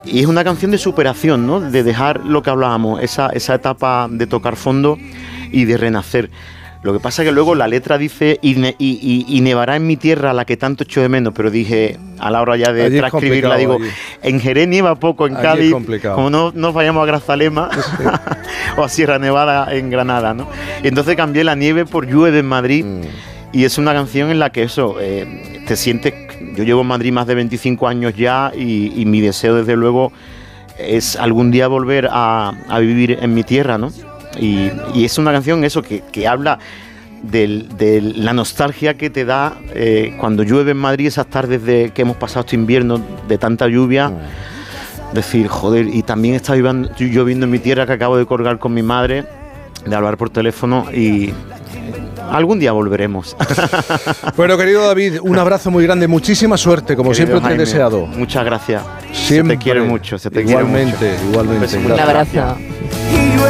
Y es una canción de superación, ¿no? De dejar lo que hablábamos, esa etapa de tocar fondo y de renacer. Lo que pasa es que luego la letra dice y nevará en mi tierra la que tanto echo de menos, pero dije, a la hora ya de transcribirla, digo, en Jerez nieva poco, en Cádiz, como no nos vayamos a Grazalema o a Sierra Nevada en Granada, ¿no? Y entonces cambié la nieve por llueve en Madrid. Y es una canción en la que eso, te sientes... Yo llevo en Madrid más de 25 años ya y mi deseo, desde luego, es algún día volver a vivir en mi tierra, ¿no? Y es una canción eso que habla de la nostalgia que te da cuando llueve en Madrid, esas tardes que hemos pasado este invierno de tanta lluvia. Decir, joder, y también está lloviendo en mi tierra, que acabo de colgar con mi madre, de hablar por teléfono, y algún día volveremos. Bueno, querido David, un abrazo muy grande, muchísima suerte, como querido siempre Jaime, te he deseado. Muchas gracias. Siempre. Se te quiere mucho, Igualmente. Un abrazo.